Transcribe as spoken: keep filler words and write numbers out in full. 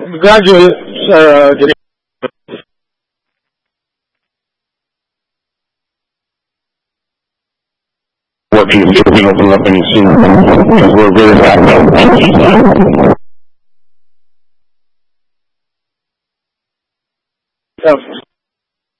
gradual uh, getting working so we can open up any soon because we're very bad about